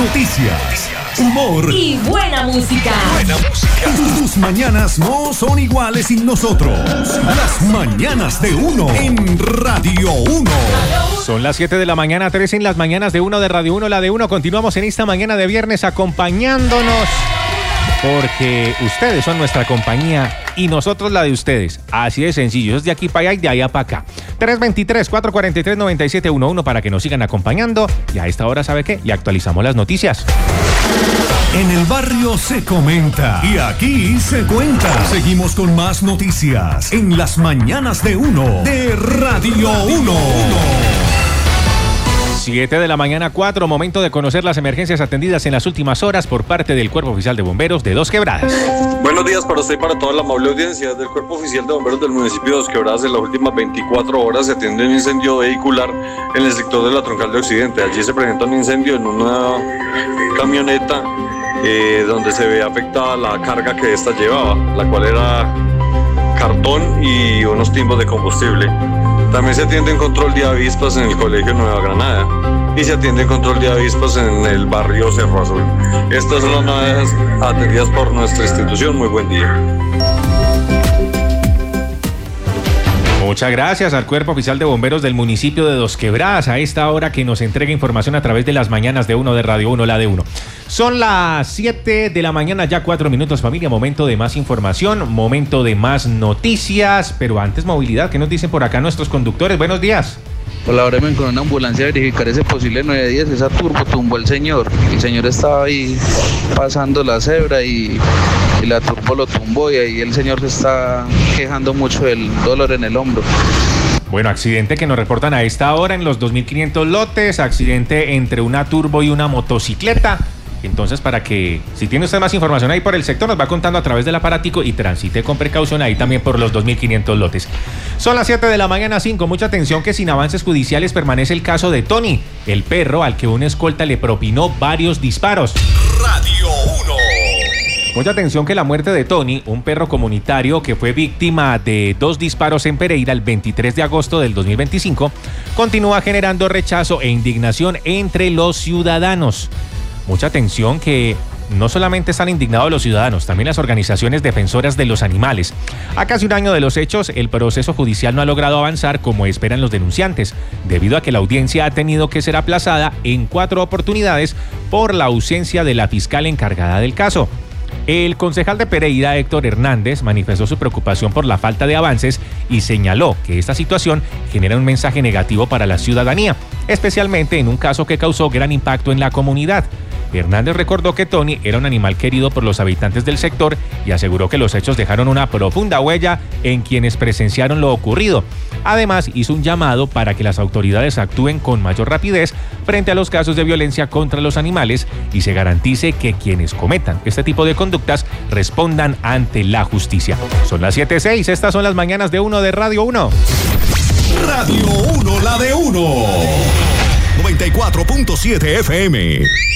noticias, humor y buena música. Tus mañanas no son iguales sin nosotros. Las mañanas de Uno en Radio 1. Son las 7 de la mañana, 3 en las mañanas de Uno de Radio 1, la de Uno. Continuamos en esta mañana de viernes acompañándonos porque ustedes son nuestra compañía y nosotros la de ustedes. Así de sencillo, es de aquí para allá y de allá para acá. 323-443-9711 para que nos sigan acompañando. Y a esta hora, ¿sabe qué? Y actualizamos las noticias. En el barrio se comenta y aquí se cuenta. Seguimos con más noticias en las mañanas de Uno de Radio 1. 7 de la mañana, 4, momento de conocer las emergencias atendidas en las últimas horas por parte del Cuerpo Oficial de Bomberos de Dos Quebradas. Buenos días para usted y para toda la amable audiencia del Cuerpo Oficial de Bomberos del municipio de Dos Quebradas. En las últimas 24 horas se atiende un incendio vehicular en el sector de la Troncal de Occidente. Allí se presenta un incendio en una camioneta donde se ve afectada la carga que esta llevaba, la cual era cartón y unos timbos de combustible. También se atiende en control de avispas en el Colegio Nueva Granada y se atiende en control de avispas en el barrio Cerro Azul. Estas son las novedades atendidas por nuestra institución. Muy buen día. Muchas gracias al Cuerpo Oficial de Bomberos del municipio de Dos Quebradas a esta hora que nos entrega información a través de las mañanas de Uno de Radio 1, la de Uno. Son las 7 de la mañana, ya 4 minutos, familia. Momento de más información, momento de más noticias, pero antes movilidad. ¿Qué nos dicen por acá nuestros conductores? Buenos días. Colaboréme con una ambulancia a verificar ese posible 910. Esa turbo tumbó el señor. El señor estaba ahí pasando la cebra y la turbo lo tumbó y ahí el señor se está quejando mucho del dolor en el hombro. Bueno, accidente que nos reportan a esta hora en los 2500 lotes, accidente entre una turbo y una motocicleta. Entonces, para que, si tiene usted más información ahí por el sector, nos va contando a través del aparatico y transite con precaución ahí también por los 2500 lotes. Son las 7 de la mañana, 5. Mucha atención que sin avances judiciales permanece el caso de Tony, el perro al que un escolta le propinó varios disparos. Radio 1. Mucha atención que la muerte de Tony, un perro comunitario que fue víctima de 2 disparos en Pereira el 23 de agosto del 2025, continúa generando rechazo e indignación entre los ciudadanos. Mucha atención que no solamente están indignados los ciudadanos, también las organizaciones defensoras de los animales. A casi un año de los hechos, el proceso judicial no ha logrado avanzar como esperan los denunciantes, debido a que la audiencia ha tenido que ser aplazada en 4 oportunidades por la ausencia de la fiscal encargada del caso. El concejal de Pereira, Héctor Hernández, manifestó su preocupación por la falta de avances y señaló que esta situación genera un mensaje negativo para la ciudadanía, especialmente en un caso que causó gran impacto en la comunidad. Hernández recordó que Tony era un animal querido por los habitantes del sector y aseguró que los hechos dejaron una profunda huella en quienes presenciaron lo ocurrido. Además, hizo un llamado para que las autoridades actúen con mayor rapidez frente a los casos de violencia contra los animales y se garantice que quienes cometan este tipo de conductas respondan ante la justicia. Son las 7:06, estas son las mañanas de Uno de Radio 1. Radio 1, la de Uno. 94.7 FM.